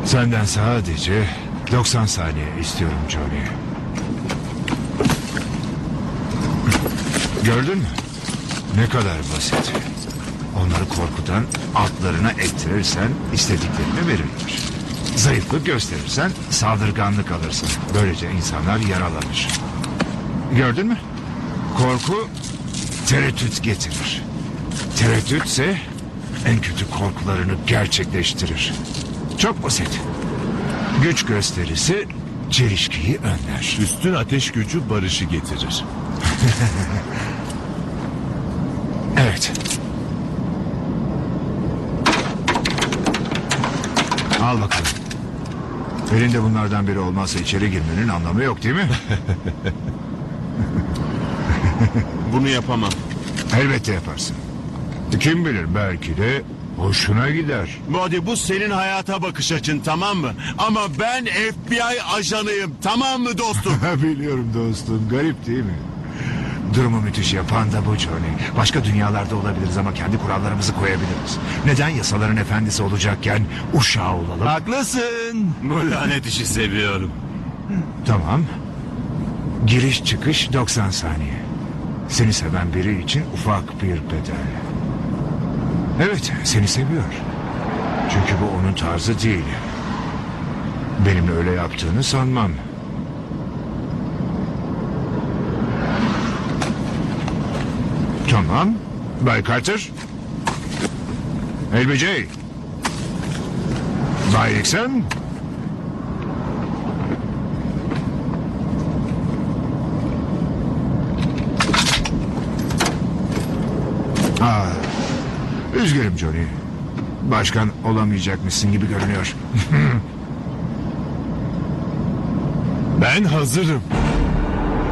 Senden sadece 90 saniye istiyorum Johnny. Gördün mü? Ne kadar basit. Onları korkutan altlarına ettirirsen istediklerini verirler. Zayıflık gösterirsen saldırganlık alırsın. Böylece insanlar yaralanır. Gördün mü? Korku tereddüt getirir. Tereddütse en kötü korkularını gerçekleştirir. Çok basit. Güç gösterisi çelişkiyi önler. Üstün ateş gücü barışı getirir. Evet. Al bakalım. Elinde bunlardan biri olmazsa içeri girmenin anlamı yok değil mi? Bunu yapamam. Elbette yaparsın. Kim bilir, belki de hoşuna gider. Buddy, bu senin hayata bakış açın, tamam mı? Ama ben FBI ajanıyım, tamam mı dostum? Biliyorum dostum, garip değil mi? Durumu müthiş yapan da bu Johnny. Başka dünyalarda olabiliriz ama kendi kurallarımızı koyabiliriz. Neden yasaların efendisi olacakken uşağı olalım? Haklısın. Bu lanet işi seviyorum. Tamam. Giriş çıkış 90 saniye. Seni seven biri için ufak bir bedel. Evet, seni seviyor. Çünkü bu onun tarzı değil. Benimle öyle yaptığını sanmam. Tamam. Bay Carter. LBJ. Bay Nixon. Üzgünüm Johnny. Başkan olamayacakmışsın gibi görünüyor. Ben hazırım.